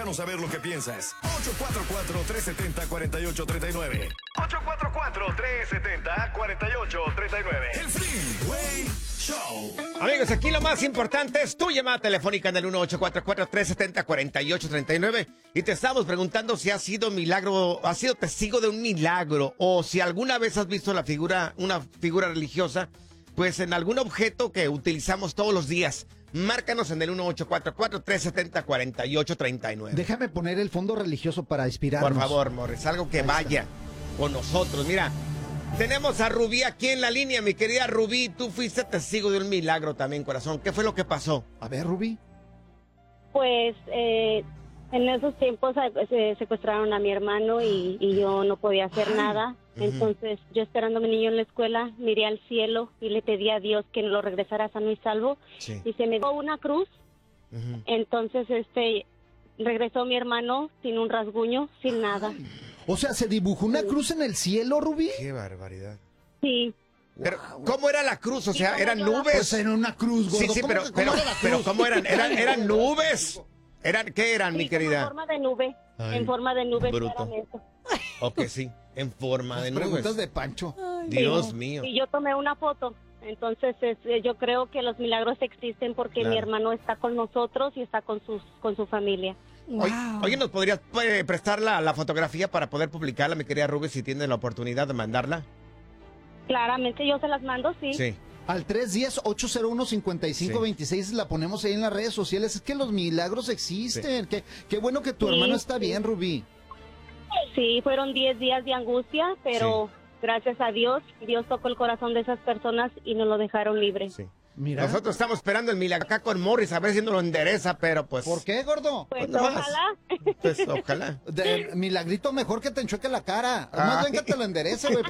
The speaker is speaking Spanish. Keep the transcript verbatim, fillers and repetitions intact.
Déjanos saber lo que piensas. ocho cuatro cuatro, tres siete cero, cuatro ocho tres nueve. ocho cuatro cuatro, tres siete cero, cuatro ocho tres nueve. El Freeway Show. Amigos, aquí lo más importante es tu llamada telefónica en el uno ocho cuatro cuatro, tres siete cero, cuatro ocho tres nueve. Y te estamos preguntando si has sido milagro, has sido testigo de un milagro, o si alguna vez has visto la figura, una figura religiosa, pues en algún objeto que utilizamos todos los días. Márcanos en el uno ocho cuatro cuatro, tres siete cero, cuatro ocho tres nueve. Déjame poner el fondo religioso para inspirarnos. Por favor, Morris, algo que vaya con nosotros. Mira, tenemos a Rubí aquí en la línea, mi querida Rubí. Tú fuiste testigo de un milagro también, corazón. ¿Qué fue lo que pasó? A ver, Rubí. Pues eh, en esos tiempos se secuestraron a mi hermano y, y yo no podía hacer Ay. nada. Entonces, yo esperando a mi niño en la escuela, miré al cielo y le pedí a Dios que lo regresara sano y salvo. Sí. Y se me dio una cruz. Uh-huh. Entonces, este, regresó mi hermano sin un rasguño, sin nada. O sea, ¿se dibujó una cruz en el cielo, Rubí? ¡Qué barbaridad! Sí. Pero, ¿cómo era la cruz? O sea, ¿eran nubes? Pues era una cruz, gordo. Sí, sí, pero, pero, pero, ¿cómo eran? ¿Eran, eran nubes? ¿Eran, ¿Qué eran, sí, mi querida? En forma de nube. Ay, en forma de nube. Bruto. Ok, sí, en forma de nubes. Preguntas de Pancho. Ay, Dios sí. mío. Y yo tomé una foto. Entonces, es, yo creo que los milagros existen porque claro. mi hermano está con nosotros y está con, sus, con su familia. Wow. Oye, oye, ¿nos podrías eh, prestar la, la fotografía para poder publicarla, mi querida Rubí, si tienes la oportunidad de mandarla? Claramente, yo se las mando, sí. Sí. Al tres uno cero, ocho cero uno, cinco cinco dos seis la ponemos ahí en las redes sociales. Es que los milagros existen. Sí. Qué, qué bueno que tu sí, hermano está sí. bien, Rubí. Sí, fueron diez días de angustia, pero sí. gracias a Dios, Dios tocó el corazón de esas personas y nos lo dejaron libre. Sí. Mira. Nosotros estamos esperando el milagro acá con Morris, a ver si nos lo endereza, pero pues... ¿Por qué, gordo? Pues, pues ojalá. Pues ojalá. De, milagrito mejor que te enchueque la cara. Ah. Más bien que te lo enderece, güey.